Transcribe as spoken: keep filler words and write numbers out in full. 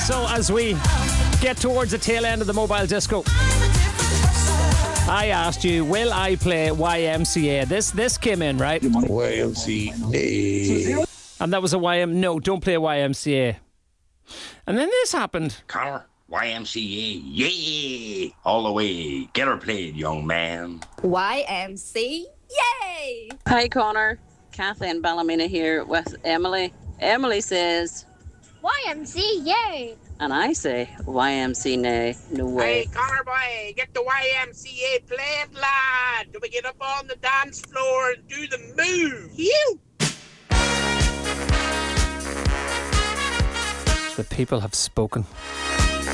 So as we get towards the tail end of the mobile disco, I asked you, will I play Y M C A? This this came in, right? Y M C A. And that was a Y M... No, don't play Y M C A. And then this happened. Connor, Y M C A, yay! All the way. Get her played, young man. Y M C, yay! Hi, Connor. Kathleen Ballymena here with Emily. Emily says, Y M C, yay! and I say, Y M C nay, no way. Hey, Connor boy, get the Y M C A played, lad. Do we get up on the dance floor and do the move? You. The people have spoken.